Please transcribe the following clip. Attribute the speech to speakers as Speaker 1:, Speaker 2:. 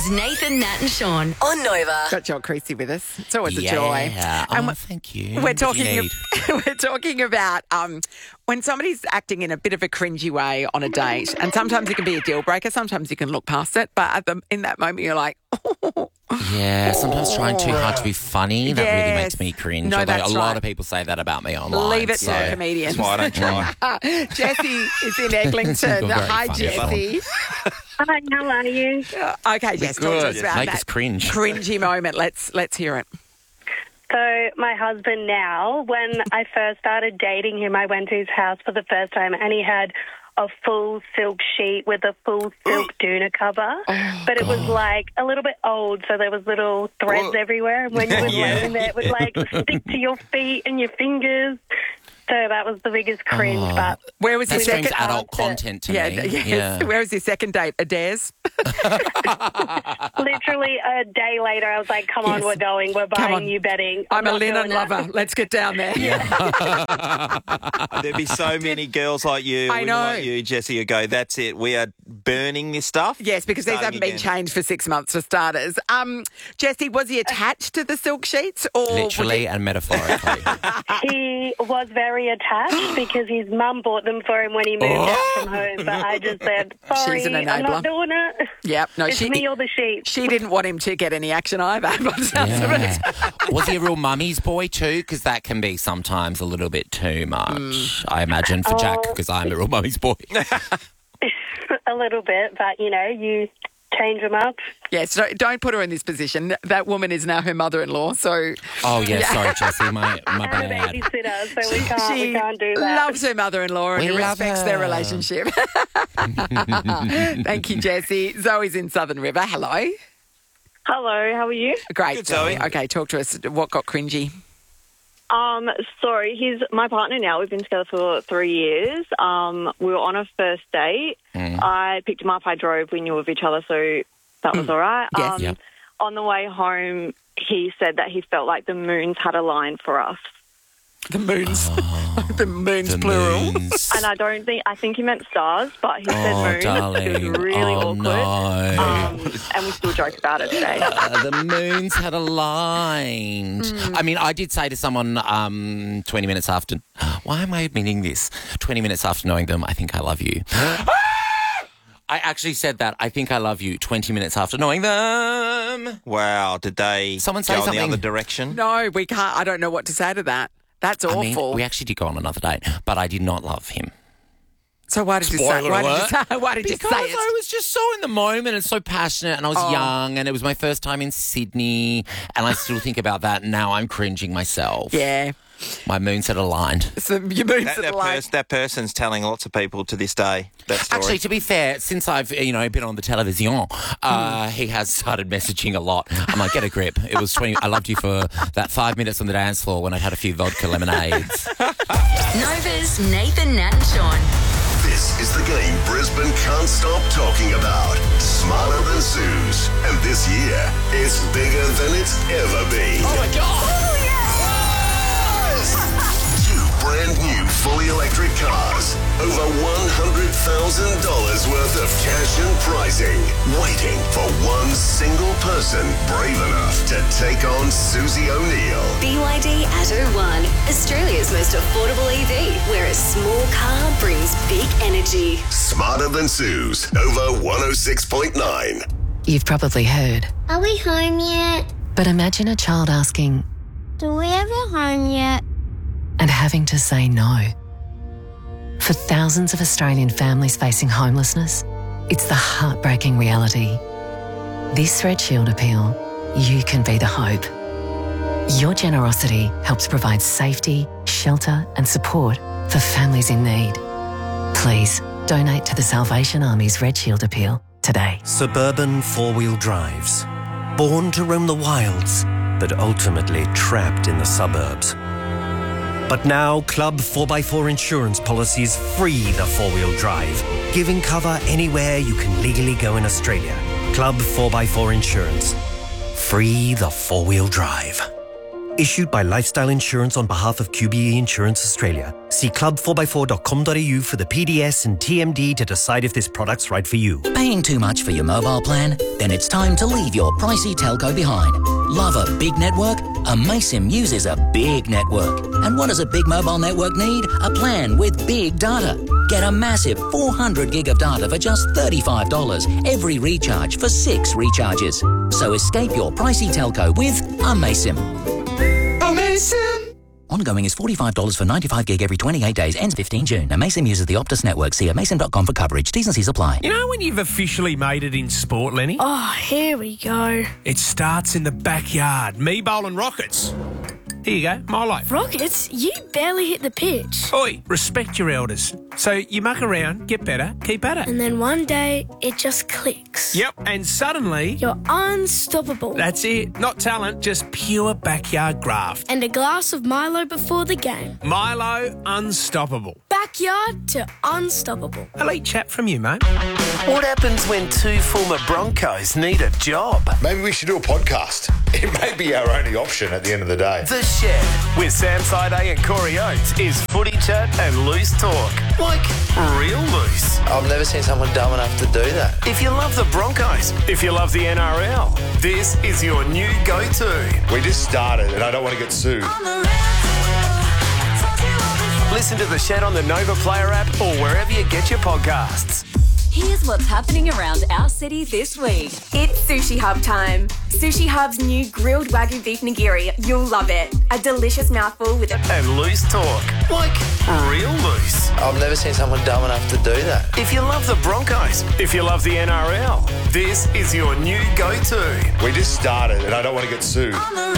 Speaker 1: Nathan, Nat and Sean on Nova.
Speaker 2: Got Joel Creasy with us. It's always a joy.
Speaker 3: Oh, thank you.
Speaker 2: We're talking about when somebody's acting in a bit of a cringy way on a date, and sometimes it can be a deal breaker, sometimes you can look past it, but in that moment you're like,
Speaker 3: Yeah, sometimes trying too hard to be funny, that really makes me cringe.
Speaker 2: No,
Speaker 3: Although
Speaker 2: that's
Speaker 3: a lot
Speaker 2: right.
Speaker 3: of people say that about me online.
Speaker 2: Leave it to the comedians.
Speaker 4: That's why I don't try.
Speaker 2: Jessie is in Eglinton.
Speaker 3: You're very
Speaker 2: Hi,
Speaker 3: funny,
Speaker 2: Jessie.
Speaker 5: Hi, how are you?
Speaker 2: Okay, Jess, talk to us about
Speaker 3: Make
Speaker 2: that
Speaker 3: us cringe.
Speaker 2: cringy moment. Let's hear it.
Speaker 5: So my husband now, when I first started dating him, I went to his house for the first time and he had a full silk sheet with a full silk doona cover. But it was like a little bit old, so there was little threads everywhere. And when you would lay in there, it would like stick to your feet and your fingers. So that was the biggest cringe. But
Speaker 2: Where was
Speaker 3: That
Speaker 2: your
Speaker 3: screams
Speaker 2: second?
Speaker 3: adult content to
Speaker 2: Yeah,
Speaker 3: me.
Speaker 2: yes.
Speaker 3: Yeah.
Speaker 2: Where was your second date? Adair's?
Speaker 5: literally a day later, I was like, come on,
Speaker 2: Yes.
Speaker 5: we're going. We're
Speaker 2: Come on.
Speaker 5: buying you bedding.
Speaker 2: I'm a
Speaker 5: not
Speaker 2: linen
Speaker 5: doing that.
Speaker 2: lover. Let's get down there.
Speaker 4: There'd be so many girls like you,
Speaker 2: I
Speaker 4: women
Speaker 2: know.
Speaker 4: like you, Jessie, who go, that's it, we are burning this stuff.
Speaker 2: Yes, because these
Speaker 4: Starting
Speaker 2: haven't been
Speaker 4: again.
Speaker 2: changed for 6 months for starters. Jessie, was he attached to the silk sheets? Or
Speaker 3: Literally and metaphorically.
Speaker 5: He was very attached because his mum bought them for him when he moved out from home. But I just said, sorry,
Speaker 2: She's an
Speaker 5: I'm
Speaker 2: enabler.
Speaker 5: not doing it.
Speaker 2: Yep. No,
Speaker 5: It's me or the sheets.
Speaker 2: she didn't want him to get any action either. By the sounds of
Speaker 3: Yeah.
Speaker 2: it.
Speaker 3: Was he a real mummy's boy too? Because that can be sometimes a little bit too much, I imagine, for Jack, because I'm a real mummy's boy.
Speaker 5: A little bit, but, you change them up.
Speaker 2: Yes, don't put her in this position. That woman is now her mother-in-law, so
Speaker 3: Oh, yeah, sorry, Jessie, my
Speaker 5: I'm a
Speaker 3: bad.
Speaker 5: babysitter, so we
Speaker 2: she
Speaker 5: can't do that.
Speaker 2: loves her mother-in-law and
Speaker 3: We love
Speaker 2: respects their
Speaker 3: her.
Speaker 2: relationship. Thank you, Jessie. Zoe's in Southern River. Hello.
Speaker 6: Hello, how are you?
Speaker 2: Great,
Speaker 4: Good,
Speaker 2: Zoe.
Speaker 4: Zoe.
Speaker 2: Okay, talk to us. What got cringy?
Speaker 6: Sorry, he's my partner now. We've been together for 3 years. We were on a first date. I picked him up. I drove. We knew of each other, so that was all right.
Speaker 2: Yes.
Speaker 3: Yep.
Speaker 6: On the way home, he said that he felt like the moons had a line for us.
Speaker 2: The moons. the moons,
Speaker 3: The
Speaker 2: plural.
Speaker 3: moons.
Speaker 6: And I think he meant stars, but he said
Speaker 3: Oh,
Speaker 6: moons.
Speaker 3: darling.
Speaker 6: It was really
Speaker 3: Oh,
Speaker 6: awkward.
Speaker 3: no.
Speaker 6: And we still joke about it today.
Speaker 3: The moons had aligned. I mean, I did say to someone 20 minutes after... Why am I admitting this? 20 minutes after knowing them, I think I love you. I actually said that. I think I love you 20 minutes after knowing them.
Speaker 4: Wow, did they
Speaker 3: Someone say
Speaker 4: go in the
Speaker 3: something.
Speaker 4: other direction?
Speaker 2: No, we can't. I don't know what to say to that. That's awful.
Speaker 3: I mean, we actually did go on another date, but I did not love him.
Speaker 2: So why did you say?
Speaker 3: Spoiler
Speaker 2: Why
Speaker 3: alert.
Speaker 2: did you say? Why did you
Speaker 3: Because
Speaker 2: say
Speaker 3: I
Speaker 2: it?
Speaker 3: was just so in the moment and so passionate, and I was young, and it was my first time in Sydney, and I still think about that, and now I'm cringing myself.
Speaker 2: Yeah.
Speaker 3: My moons had aligned.
Speaker 2: So your moons
Speaker 4: That,
Speaker 2: are
Speaker 4: that,
Speaker 2: like.
Speaker 4: pers- that person's telling lots of people to this day that story.
Speaker 3: Actually, to be fair, since I've been on the television, he has started messaging a lot. I'm like, get a grip. It was 20. I loved you for that 5 minutes on the dance floor when I had a few vodka lemonades.
Speaker 1: Nova's Nathan, Nat and Sean.
Speaker 7: This is the game Brisbane can't stop talking about. Smarter than Sue's. And this year, it's bigger than it's ever been.
Speaker 3: Oh my god!
Speaker 7: Two brand new fully electric cars. Over $100,000 worth of cash and pricing. Waiting for one single person brave enough to take on Susie O'Neill.
Speaker 1: BYD Atto 1, Australia's most affordable EV, where a small car brings big energy.
Speaker 7: Smarter than Sue's. Over 106.9.
Speaker 8: You've probably heard,
Speaker 9: Are we home yet?
Speaker 8: but imagine a child asking
Speaker 9: Do we have a home yet?
Speaker 8: and having to say no. For thousands of Australian families facing homelessness, it's the heartbreaking reality. This Red Shield appeal, you can be the hope. Your generosity helps provide safety, shelter and support for families in need. Please donate to the Salvation Army's Red Shield appeal today.
Speaker 10: Suburban four-wheel drives. Born to roam the wilds, but ultimately trapped in the suburbs. But now, Club 4x4 insurance policies free the four-wheel drive, giving cover anywhere you can legally go in Australia. Club 4x4 insurance. Free the four-wheel drive. Issued by Lifestyle Insurance on behalf of QBE Insurance Australia. See club4x4.com.au for the PDS and TMD to decide if this product's right for you.
Speaker 11: Paying too much for your mobile plan? Then it's time to leave your pricey telco behind. Love a big network? Amaysim uses a big network. And what does a big mobile network need? A plan with big data. Get a massive 400 gig of data for just $35 every recharge for 6 recharges. So escape your pricey telco with Amaysim. Amaysim! Ongoing is $45 for 95 gig every 28 days, ends 15 June. Amaysim uses the Optus network. See amaysim.com for coverage. T's and C's apply.
Speaker 12: You know when you've officially made it in sport, Lenny?
Speaker 13: Oh, here we go.
Speaker 12: It starts in the backyard. Me bowling rockets. Here you go, my life.
Speaker 13: Rockets? You barely hit the pitch.
Speaker 12: Oi, respect your elders. So you muck around, get better, keep at it.
Speaker 13: And then one day, it just clicks.
Speaker 12: Yep, and suddenly...
Speaker 13: You're unstoppable.
Speaker 12: That's it. Not talent, just pure backyard graft.
Speaker 13: And a glass of Milo before the game.
Speaker 12: Milo, unstoppable.
Speaker 13: Backyard to unstoppable.
Speaker 12: Elite chat from you, mate.
Speaker 14: What happens when 2 former Broncos need a job?
Speaker 15: Maybe we should do a podcast. It may be our only option at the end of the day.
Speaker 14: The Shed with Sam Side and Corey Oates is footy chat and loose talk. Like real loose.
Speaker 16: I've never seen someone dumb enough to do that.
Speaker 14: If you love the Broncos, if you love the NRL, this is your new go-to.
Speaker 15: We just started and I don't want to get sued.
Speaker 14: Listen to The Shed on the Nova Player app or wherever you get your podcasts.
Speaker 17: Here's what's happening around our city this week.
Speaker 18: It's Sushi Hub time. Sushi Hub's new grilled Wagyu beef nigiri. You'll love it. A delicious mouthful with
Speaker 14: and loose talk. Like real loose.
Speaker 16: I've never seen someone dumb enough to do that.
Speaker 14: If you love the Broncos, if you love the NRL, this is your new go-to.
Speaker 15: We just started and I don't want to get sued.